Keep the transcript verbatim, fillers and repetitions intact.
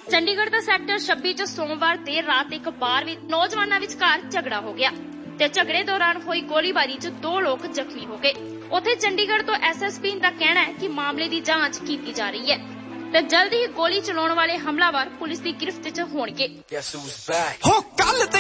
ਚੰਡੀਗੜ੍ਹ ਦਾ sector ਛੱਬੀ ਚ ਸੋਮਵਾਰ ਦੇਰ ਰਾਤ ਇੱਕ ਬਾਰ ਵਿੱਚ ਨੌਜਵਾਨਾਂ ਵਿਚਕਾਰ ਝਗੜਾ ਹੋ ਗਿਆ ਤੇ ਝਗੜੇ ਦੌਰਾਨ ਹੋਈ ਗੋਲੀਬਾਰੀ ਚ ਦੋ ਲੋਕ ਜ਼ਖਮੀ ਹੋ ਗਏ। ਉੱਥੇ ਚੰਡੀਗੜ੍ਹ ਤੋਂ ਐਸ ਐਸ ਪੀ ਦਾ ਕਹਿਣਾ ਹੈ ਕਿ ਮਾਮਲੇ ਦੀ ਜਾਂਚ ਕੀਤੀ ਜਾ ਰਹੀ ਹੈ ਤੇ ਜਲਦ ਹੀ ਗੋਲੀ ਚਲਾਉਣ ਵਾਲੇ ਹਮਲਾਵਰ ਪੁਲਿਸ ਦੀ ਗਿਰਫਤ ਚ ਹੋਣਗੇ।